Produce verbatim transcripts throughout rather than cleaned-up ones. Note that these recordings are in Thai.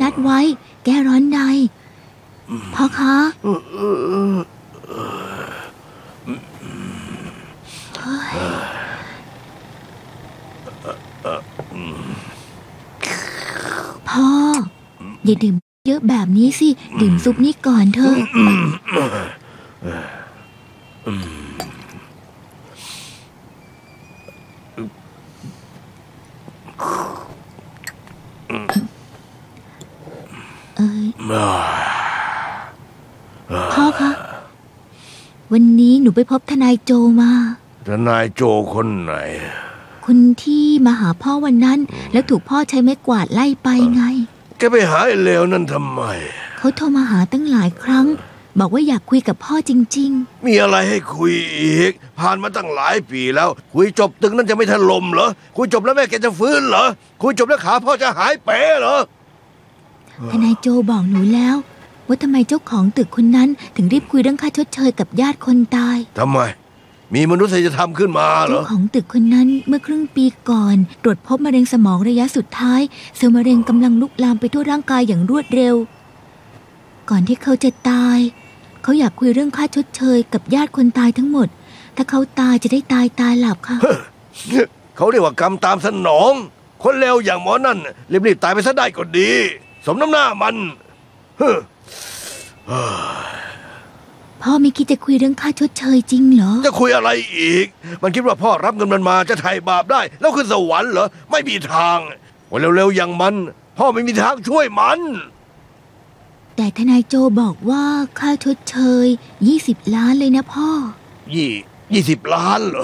ดไว้แก้ร้อนในพ่อคะพ่ออย่าดื่มเยอะแบบนี้สิดื่มซุปนี้ก่อนเถอะพ่อคะวันนี้หนูไปพบทนายโจมาทนายโจคนไหนคนที่มาหาพ่อวันนั้นแล้วถูกพ่อใช้ไม้กวาดไล่ไปไงแกไปหาไอ้เลวนั่นทำไมเขาโทรมาหาตั้งหลายครั้งบอกว่าอยากคุยกับพ่อจริงๆมีอะไรให้คุยอีกผ่านมาตั้งหลายปีแล้วคุยจบตึงนั่นจะไม่ถล่มเหรอคุยจบแล้วแม่แกจะฟื้นเหรอคุยจบแล้วขาพ่อจะหายเป๋เหรอทนายโจบอกหนูแล้วว่าทำไมเจ้าของตึกคนนั้นถึงรีบคุยเรื่องค่าชดเชยกับญาติคนตายทำไมมีมนุษยธรรมขึ้นมาเหรอเจ้าของตึกคนนั้นเมื่อครึ่งปีก่อนตรวจพบมะเร็งสมองระยะสุดท้ายเซลล์มะเร็งกำลังลุกลามไปทั่วร่างกายอย่างรวดเร็วก่อนที่เขาจะตายเขาอยากคุยเรื่องค่าชดเชยกับญาติคนตายทั้งหมดถ้าเขาตายจะได้ตายตายหลับค่ะเขาเรียกว่ากรรมตามสนองคนเลวอย่างหมอนั่นรีบๆตายไปซะได้ก็ดีสมน้ำหน้ามันพ่อไม่คิดจะคุยเรื่องค่าชดเชยจริงเหรอจะคุยอะไรอีกมันคิดว่าพ่อรับเงินมันมาจะไถ่บาปได้แล้วขึ้นสวรรค์เหรอไม่มีทางวันเร็วๆอย่างมันพ่อไม่มีทางช่วยมันแต่ทนายโจบอกว่าค่าชดเชยยี่สิบล้านเลยนะพ่อยี่ยี่สิบล้านเหรอ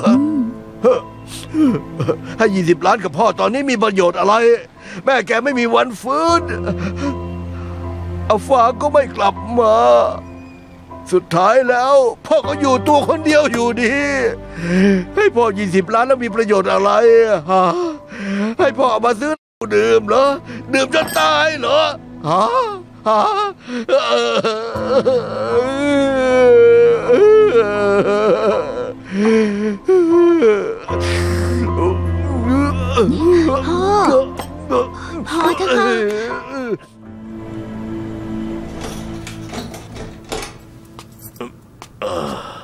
ให้ยี่สิบล้านกับพ่อตอนนี้มีประโยชน์อะไรแม่แกไม่มีวันฟื้นอาฟ้าก็ไม่กลับมาสุดท้ายแล้วพ่อก็อยู่ตัวคนเดียวอยู่ดีให้พ่อยี่สิบล้านแล้วมีประโยชน์อะไรฮะให้พ่อเอามาซื้อดื่มเหรอดื่มจนตายเหรอฮะฮะพ่อพ่อเถอะค่ะ